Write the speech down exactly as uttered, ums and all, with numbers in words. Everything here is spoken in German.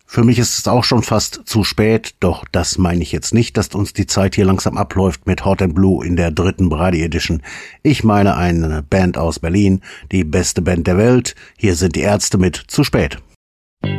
Für mich ist es auch schon fast zu spät, doch das meine ich jetzt nicht, dass uns die Zeit hier langsam abläuft mit Hot and Blue in der dritten Brady Edition. Ich meine eine Band aus Berlin, die beste Band der Welt. Hier sind die Ärzte mit Zu spät.